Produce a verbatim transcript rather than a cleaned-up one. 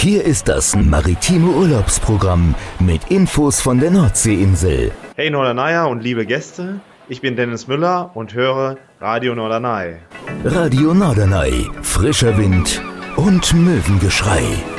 Hier ist das maritime Urlaubsprogramm mit Infos von der Nordseeinsel. Hey Norderney und liebe Gäste, ich bin Dennis Müller und höre Radio Norderney. Radio Norderney, frischer Wind und Möwengeschrei.